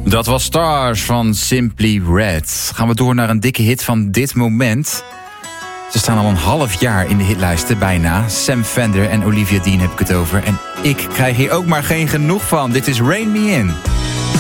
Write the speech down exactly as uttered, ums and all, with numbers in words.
Dat was Stars van Simply Red. Gaan we door naar een dikke hit van dit moment. Ze staan al een half jaar in de hitlijsten, bijna. Sam Fender en Olivia Dean heb ik het over. En ik krijg hier ook maar geen genoeg van. Dit is Rain Me In.